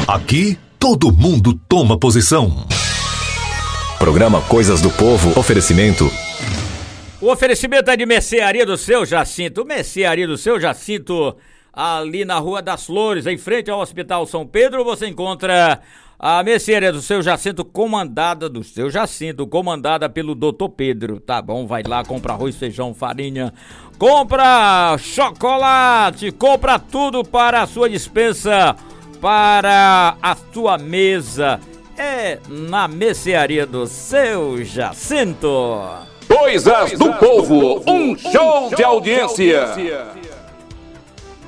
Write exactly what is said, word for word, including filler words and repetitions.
Aqui, todo mundo toma posição. Programa Coisas do Povo, oferecimento. O oferecimento é de Mercearia do Seu Jacinto. Mercearia do Seu Jacinto, ali na Rua das Flores, em frente ao Hospital São Pedro, você encontra a Mercearia do Seu Jacinto, comandada do Seu Jacinto, comandada pelo doutor Pedro, tá bom? Vai lá, compra arroz, feijão, farinha, compra chocolate, compra tudo para a sua despensa, para a sua mesa. É na Mercearia do Seu Jacinto. Coisas do Povo, um show de audiência.